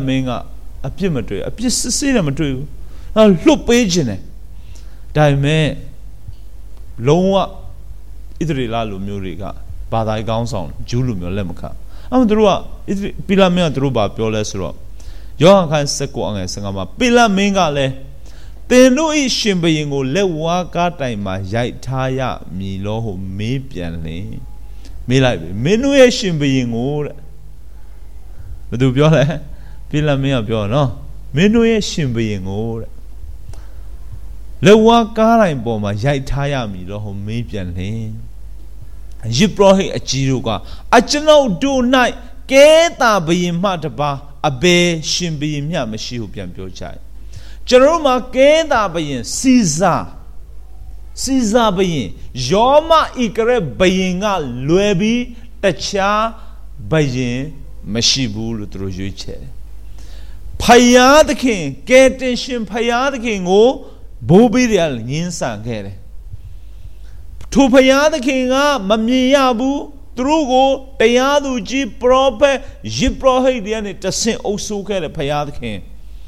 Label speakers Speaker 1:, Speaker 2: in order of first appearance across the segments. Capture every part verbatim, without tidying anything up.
Speaker 1: မင်းကအပြစ်မတွေ့အပြစ်စစ်စစ်လည်းမတွေ့ဘူးနောက်လွတ်ပေးခြင်းတယ်ဒါပေမဲ့လုံးဝဣသရေလလူမျိုးတွေကဘာသာကောင်းဆောင်ဂျူးလူမျိုးလက်မခံအဲ့ဒါတို့ကပိလမင်းကတို့ဘာပြောလဲဆိုတော့ယောဟန်ခန်း၁၉အငယ်၁၅မှာပိလမင်းကလည်းသင်တို့၏ရှင်ဘုရင်ကိုလက်ဝါးကားတိုင်မှာရိုက်ထားရမည်လို့ဟိုမေးပြန်လေမေးလိုက်ပြီမင်းတို့ရဲ့ရှင်ဘုရင်ကိုတဲ့ဘယ်သူပြောလဲပိလမင်းကပြောနော်မင်းတို့ရဲ့ရှင်ဘုရင်ကိုတဲ့လက်ဝါးကားတိုင်ပေါ်မှာရိုက်ထားရမည်လို့ဟိုမေးပြန်လေယစ်ပရောဟိတ်အကြီးတို့ကအကျွန်ုပ်တို့၌ကဲတာဘုရင်မှတပါအဘယ်ရှင်ဘုရင်မျှမရှိဟုပြန်ပြောကြတယ်ကျွန်တော်တို့မှာကဲတာဘုရင်စီဇာစီဇာဘုရင်ယောမဣကရက်ဘုရင်ကလွယ်ပြီးတခြားဘုရင်မရှိဘူးလို့သူတို့ရွေးချယ်တယ်ဖယားသခင်ကဲတင်ရှင်ဖယားသခင်ကိုဘိုးဘေးတွေကညှင်းဆန်ခဲ့တယ်ထိုဖယားသခင်ကမမြင်ရဘူးသူတို့ကိုတရားသူကြီးပရောဖက်ယစ်ပရောဟိတ်တွေနဲ့တဆင့်အုပ်စိုးခဲ့တဲ့ဖယားသခင်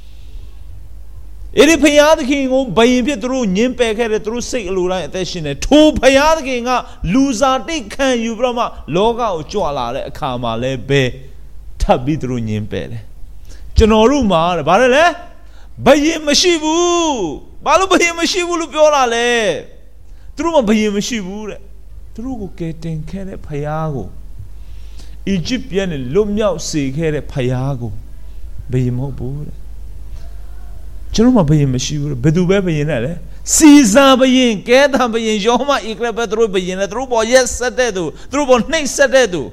Speaker 1: အဲ့ဒီဖယားသခင်ကိုဘယင်ဖြစ်သူတို့ညှင်းပယ်ခဲ့တဲ့သူတို့စိတ်အလိုတိုင်းအသက်ရှင်နေထိုဖယားသခင်ကလူစားတိတ်ခံယူပြီးတော့မှလောကကိုကြွလာတဲ့အခါမှာလည်းပဲထပ်ပြီးသူတို့ညှင်းပယ်တယ်ကျွန်တော်တို့မှာတဲ့ဗါတယ်လေဘယင်မရှိဘူးဘာလို့ဘယင်မရှိဘူးလို့ပြောတာလဲသူတို့မှဘယင်မရှိဘူးတဲ့သူတို့ကိုကယ်တင်ခဲ့တဲ့ဖယားကိုအီဂျစ်ပြည်နဲ့လွတ်မြောက်စေခဲ့တဲ့ဖယားကိုဘယင်မဟုတ်ဘူးတဲ့ကျွန်တော်မှဘယင်မရှိဘူးဘယ်သူပဲဘယင်နဲ့လဲစီဇာဘယင်ကဲတာဘယင်ယောမဣကရက်ပဲသူတို့ဘယင်နဲ့သူတို့ပေါ်ရက်ဆက်တဲ့သူသူတို့ပေါ်နှိပ်ဆက်တဲ့သူ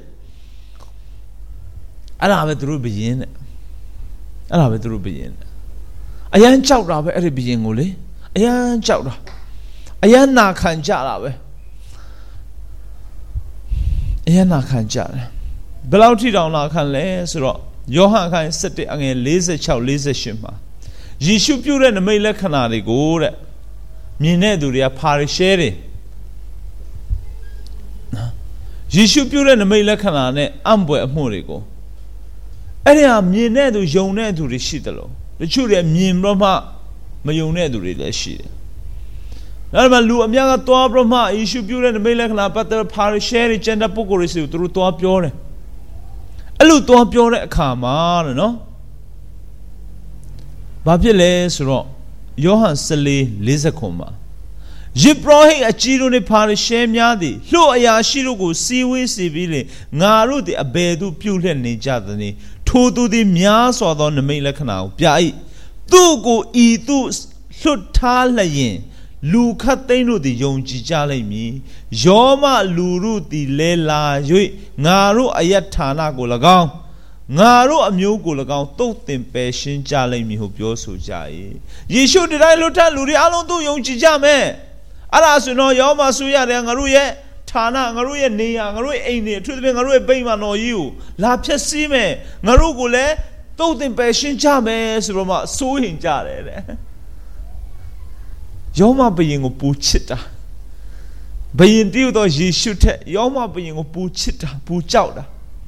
Speaker 1: အဲ့ဒါပဲသူတို့ဘယင်နဲ့အဲ့ဒါပဲသူတို့ဘယင်နဲ့အရန်ကြောက်တာပဲအဲ့ဒီဘယင်ကိုလေအရန်ကြောက်တာအရန်နာခံကြတာပဲအရန်နာခံကြတယ်ဘယ်လောက်ထိတောင်နာခံလဲဆိုတော့ယောဟန်ခန်း၁၁အငယ်၄၆ ၄၈မှာယေရှုပြုတဲ့နမိတ်လက္ခဏာတွေကိုတဲ့မြင်တဲ့သူတွေကဖာရီရှဲတွေယေရှုပြုတဲ့နမိတ်လက္ခဏာနဲ့အံ့ဖွယ်အမှုတွေကိုအဲ့ဒီဟာမြင်တဲ့သူယုံတဲ့သူတွေရှိတယ်လို့တချို့တွေမြင်ပြီးမှမယုံတဲ့သူတွေလည်းရှိတယ်အဲ့ဒါမှလူအများကသွားပြီးမှယေရှုပြုတဲ့နမိတ်လက္ခဏာပတ်သက်ဖာရီရှဲတွေကျန်တဲ့ပုဂ္ဂိုလ်တွေစီကိုသူတို့သွားပြောတယ်အဲ့လိုသွားပြောတဲ့အခါမှာတဲ့နော်ဘာဖြစ်လဲဆိုတော့ယောဟန်၁၄ ၄၉မှာယစ်ပရောဟိတ်အကြီးတို့နဲ့ဖာရီရှဲများသည်လှို့အရာရှိတို့ကိုစီဝေးစီပြီးလေငါတို့သည်အဘယ်သို့ပြုလှည့်နေကြသနည်းထိုသူသည်များစွာသောနမိတ်လက္ခဏာကိုပြ၏သူ့ကိုဤသူလွတ်ထားလျင်လူခတ်သိမ်းတို့သည်ယုံကြည်ကြလိမ့်မည်ယောမလူတို့သည်လဲလာ၍ငါတို့အယက်ဌာနကို၎င်းငါတို့အမျိုးကို၎င်းတုတ်တင်ပယ်ရှင်းကြလိမ့်မည်ဟုပြောဆိုကြ၏ယေရှုတတိုင်းလွတ်ထလူတွေအလုံးသူယုံကြည်ကြမယ်အဲ့ဒါဆိုတော့ယောမဆူရတယ်ငါတို့ရဲ့ဌာနငါတို့ရဲ့နေရာငါတို့ရဲ့အိမ်တွေအထူးသဖြင့်ငါတို့ရဲ့ဗိမာန်တော်ကြီးကိုလာဖျက်ဆီးမယ်ငါတို့ကိုလည်းတုတ်တင်ပယ်ရှင်းကြမယ်ဆိုတော့မှစိုးရင်ကြတယ်တဲ့ယောမဘုရင်ကိုပူချစ်တာဘုရင်တည်းသောယေရှုထက်ယောမဘုရင်ကိုပူချစ်တာပူကြောက်တာ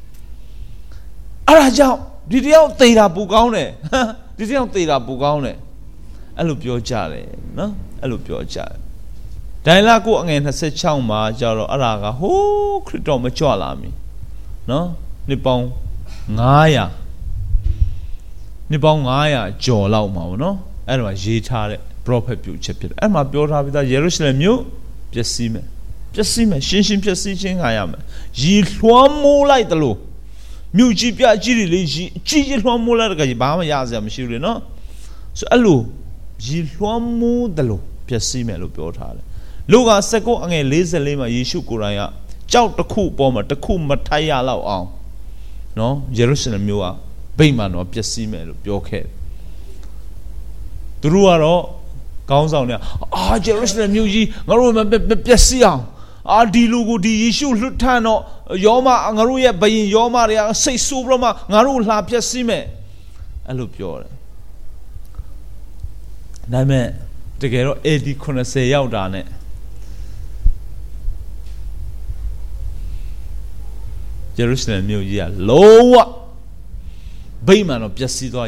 Speaker 1: အဲ့ဒါကြောင့်ဒီတယောက်သေတာပူကောင်းတယ်ဒီတယောက်သေတာပူကောင်းတယ်အဲ့လိုပြောကြတယ်နော်အဲ့လိုပြောကြတယ်ဒိုင်လာကိုအငယ်၂၆မှာကျတော့အဲ့ဒါကဟိုးခရစ်တော်မကြွလာမီနော်နှစ်ပေါင်း၅၀၀နှစ်ပေါင်း၅၀၀ကျော်လောက်မှာပေါ့နော်အဲ့ဒါမှာရေးထားတဲ့prophet ပြုချက်ဖြစ်တယ်အဲ့မှာပြောထားပြီးသားယေရုရှလင်မြို့ပျက်စီးမယ်ပျက်စီးမယ်ရှင်းရှင်းပျက်စီးခြင်းခံရမယ်ရီလွှမ်းမိုးလိုက်တယ်လို့မြို့ကြီးပြကြီးတွေလေရီကြီးကြီးလွှမ်းမိုးလိုက်တဲ့ကဘာမှရစရာမရှိဘူးလေနော်ဆိုအဲ့လိုရီလွှမ်းမိုးတယ်လို့ပျက်စီးမယ်လို့ပြောထားတယ်လူက၁၉အငယ်၄၄မှာယေရှုကိုယ်တိုင်ကကြောက်တစ်ခုပေါ်မှာတစ်ခုမထိုက်ရလောက်အောင်နော်ယေရုရှလင်မြို့ကဗိမာန်တော်ပျက်စီးမယ်လို့ပြောခဲ့တယ်သူတို့ကတော့ကောင်းဆောင်เนี่ยအာဂျေရုရှလင်မြို့ကြီးငါတို့မပျက်စီးအောင်အာဒီလူကိုဒီယေရှုလွတ်ထမ်းတော့ယောမငါတို့ရဲ့ဘယင်ယောမတွေကစိတ်ဆိုးပြီးတော့မှငါတို့လှပျက်စီးမယ်အဲ့လိုပြောတယ်ဒါပေမဲ့တကယ်တော့ A D ၇၀ရောက်တာနဲ့ယေရုရှလင်မြို့ကြီးကလုံးဝဗိမာန်တော့ပျက်စီးသွား